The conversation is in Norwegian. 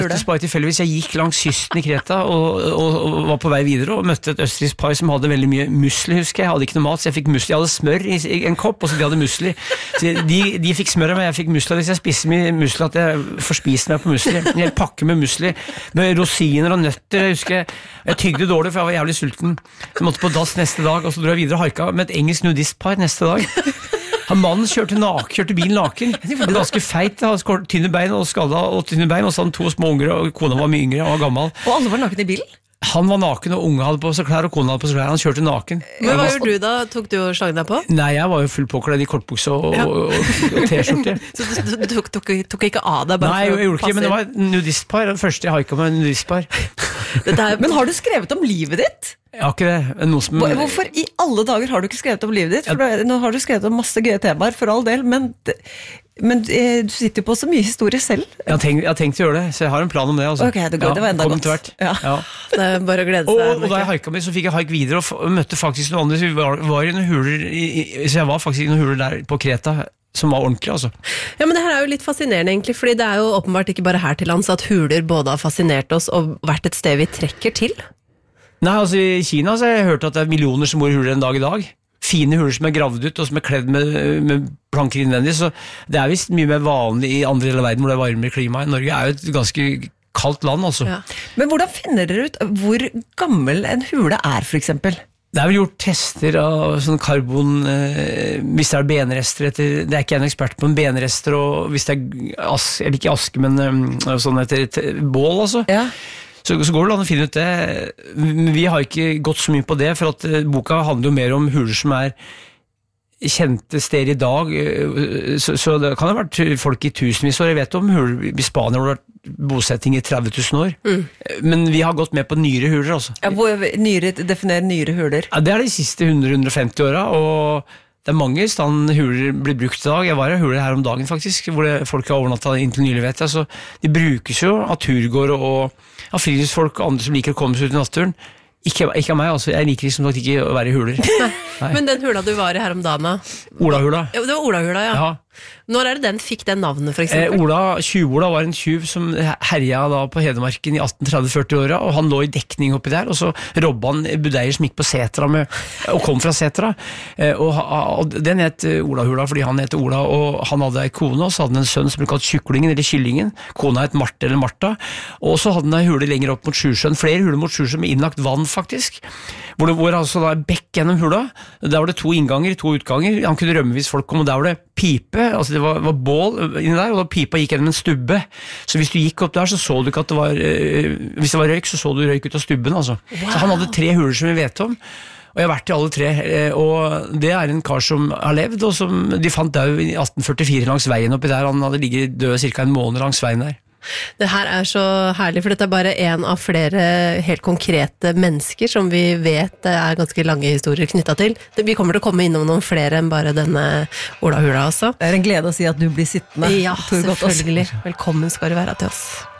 møttes bare tilfeldigvis. Jeg gikk langs kysten i Kreta og var på vei videre og møtte et østerriksk par som hadde veldig mye musli, husker jeg. Jeg hadde ikke noe mat, så jeg fikk musli. Jeg hadde smør i en kopp, og så de hadde musli. Så de fikk smør, men jeg fikk musli. Hvis jeg spiste mye musli, at jeg forspiste meg på musli. En hel pakke med musli, med rosiner og nøtter, jeg husker. Jeg tygde dårlig, for jeg var jævlig sulten. Så jeg måtte på dass neste dag, og så dro jeg videre og haika med et engelsk nudistpar neste dag. Mannen kjørte bilen naken. Han var ganske feit, hadde tynne bein og skada og tynne bein, og så hadde 2 små unger, og kona var mye yngre og var gammel. Og alle var naken i bilen? Han var naken, og unge hadde på seg klær, og kona hadde på seg klær. Han kjørte naken. Men hva gjorde du da? Tok du og slang deg på? Nei, jeg var jo full påkledd i kortbukse og t-skjorte. Så du tok ikke av deg? Nei, jeg gjorde ikke, men det var et nudistpar. Det første jeg haika med en nudistpar. Men har du skrevet om livet ditt? Jeg har ikke det. Hvorfor i alle dager har du ikke skrevet om livet ditt? For nå har du skrevet om masse gøye temaer, for all del, men du sitter jo på så mye historie selv. Jeg har tenkt å gjøre det, så jeg har en plan om det. Altså. Ok, det var enda godt. Ja. Det er bare å glede seg. Og da jeg haika med, så fikk jeg haik videre og møtte faktisk noen andre. Så vi var i noen huler, så jeg var faktisk i noen huler der på Kreta, som var ordentlig, altså. Ja, men det her er jo litt fascinerende egentlig, fordi det er jo åpenbart ikke bare her til lands at huler både har fascinert oss og vært et sted vi trekker til. Nei, altså i Kina så har jeg hørt at det er millioner som bor i huler en dag i dag. Fine huler som er gravd ut og som er kledd med planker innvendig, så det er vist mye mer vanlig i andre deler av verden hvor det er varmere klima. Norge er jo et ganske kaldt land, altså. Ja. Men hvordan finner dere ut hvor gammel en hule er, for eksempel? Det er vel gjort tester av sånn karbon, hvis det er benrester etter, det er ikke jeg en ekspert på, men benrester, og hvis det er eller ikke aske, men sånn etter et bål, altså. Ja. Så går det an å finne ut det. Vi har ikke gått så mye på det, for at boka handler jo mer om huler som er kjente steder i dag, så det kan ha vært folk i tusenvis år. Jeg vet om huler i Spania hvor det har vært bosetting i 30 000 år. Men vi har gått med på nyere huler, altså. Ja, definer nyere huler? Ja, det er de siste 100-150 åra, og det er mange stand huler blir brukt i dag. Jeg var i huler her om dagen faktisk, hvor folk har overnattet inntil nylig, vet jeg. Så de brukes jo av turgåere og av friluftsfolk og andre som liker å komme seg ut i naturen. Ikke av meg, altså. Jeg liker liksom ikke å være i huler. Nei. Men den hula du var i her om dagen da? Olahula. Ja, det var Olahula, ja. Når er det den fikk den navnet, for eksempel? Tjuv-Ola var en tjuv som herja da på Hedmarken i 1830-40-åra, og han lå i dekning oppi der, og så robba han budeier som gikk på setra og kom fra setra, og den het Olahula fordi han het Ola, og han hadde ei kone, og så hadde han en sønn som ble kalt Tjukklingen eller Kyllingen. Kona het Marte eller Martha, og så hadde han ei hule lenger opp mot Sjusjøen, flere huler mot Sjusjøen med innlagt vann faktisk, hvor altså da bekk gjennom hula, der var det 2 innganger, 2 utganger, han kunne rømme hvis folk kom, og der var det pipe, altså det var bål inni der, og da pipa gikk gjennom en stubbe, så hvis du gikk opp der, så du ikke at det var, hvis det var røyk, så du røyk ut av stubben, altså. Wow. Så han hadde 3 huler som vi vet om, og jeg har vært i alle 3, og det er en kar som har levd, og som de fant død i 1844 langs veien oppi der, han hadde ligget død cirka en måned langs veien der. Det her er så herlig, for dette er bare en av flere helt konkrete mennesker som vi vet er ganske lange historier knyttet til. Vi kommer til å komme innom noen flere enn bare denne Olahula også. Det er en glede å si at du blir sittende. Ja, selvfølgelig. Velkommen skal du være til oss.